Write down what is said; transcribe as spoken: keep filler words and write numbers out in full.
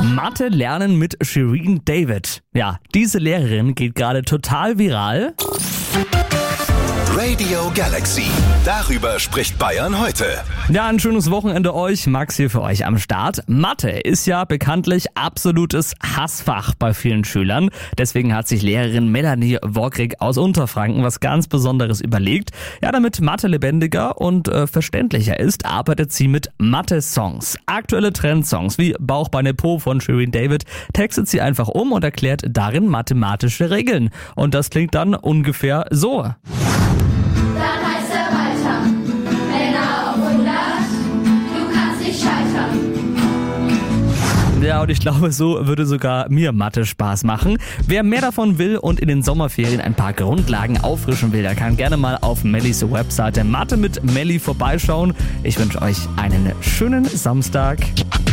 Mathe lernen mit Shirin David. Ja, diese Lehrerin geht gerade total viral. Radio Galaxy. Darüber spricht Bayern heute. Ja, ein schönes Wochenende euch. Max hier für euch am Start. Mathe ist ja bekanntlich absolutes Hassfach bei vielen Schülern. Deswegen hat sich Lehrerin Melanie Wogrig aus Unterfranken was ganz Besonderes überlegt. Ja, damit Mathe lebendiger und äh, verständlicher ist, arbeitet sie mit Mathe-Songs. Aktuelle Trendsongs wie Bauch, Beine, Po von Shirin David textet sie einfach um und erklärt darin mathematische Regeln. Und das klingt dann ungefähr so. Dann heißt er weiter, Männer auf hundert, du kannst nicht scheitern. Ja, und ich glaube, so würde sogar mir Mathe Spaß machen. Wer mehr davon will und in den Sommerferien ein paar Grundlagen auffrischen will, der kann gerne mal auf Mellis Webseite Mathe mit Melli vorbeischauen. Ich wünsche euch einen schönen Samstag.